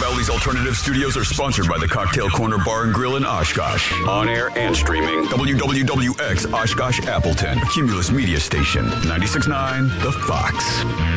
Bally's Alternative Studios are sponsored by the Cocktail Corner Bar and Grill in Oshkosh. On air and streaming. WWWX Oshkosh Appleton. A Cumulus Media Station. 96.9 The Fox.